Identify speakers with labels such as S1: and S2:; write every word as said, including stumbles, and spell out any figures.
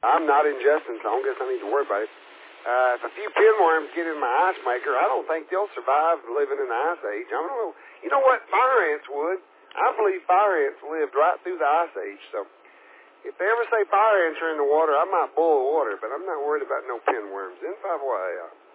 S1: I'm not ingesting, so I don't guess I need to worry about it. Uh, if a few pinworms get in my ice maker, I don't think they'll survive living in the ice age. I don't know. You know what? Fire ants would. I believe fire ants lived right through the ice age. So if they ever say fire ants are in the water, I might boil the water, but I'm not worried about no pinworms. N five Y A.